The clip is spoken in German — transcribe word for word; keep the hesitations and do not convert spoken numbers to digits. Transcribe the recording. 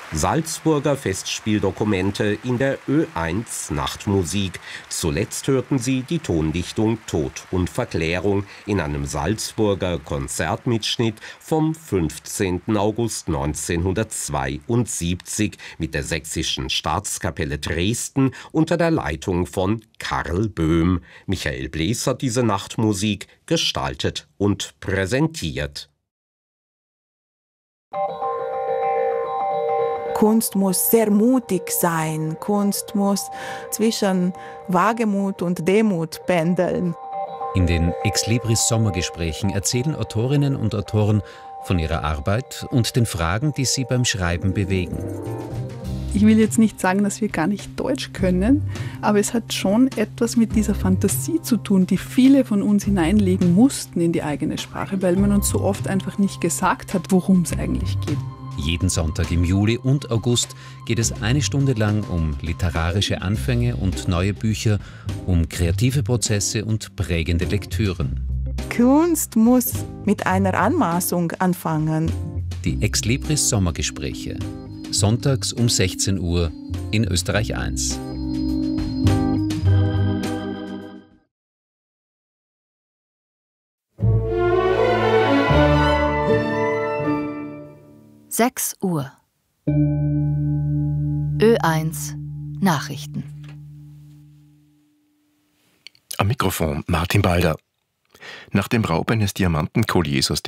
Salzburger Festspieldokumente in der Ö eins Nachtmusik. Zuletzt hörten Sie die Tondichtung Tod und Verklärung in einem Salzburger Konzertmitschnitt vom fünfzehnten August neunzehnhundertzweiundsiebzig mit der Sächsischen Staatskapelle Dresden unter der Leitung von Karl Böhm. Michael Blees hat diese Nachtmusik gestaltet und präsentiert. Kunst muss sehr mutig sein. Kunst muss zwischen Wagemut und Demut pendeln. In den Exlibris Sommergesprächen erzählen Autorinnen und Autoren von ihrer Arbeit und den Fragen, die sie beim Schreiben bewegen. Ich will jetzt nicht sagen, dass wir gar nicht Deutsch können, aber es hat schon etwas mit dieser Fantasie zu tun, die viele von uns hineinlegen mussten in die eigene Sprache, weil man uns so oft einfach nicht gesagt hat, worum es eigentlich geht. Jeden Sonntag im Juli und August geht es eine Stunde lang um literarische Anfänge und neue Bücher, um kreative Prozesse und prägende Lektüren. Kunst muss mit einer Anmaßung anfangen. Die Exlibris Sommergespräche. Sonntags um sechzehn Uhr in Österreich eins. sechs Uhr. Ö eins Nachrichten. Am Mikrofon Martin Balder. Nach dem Raub eines Diamantenkolliers aus dem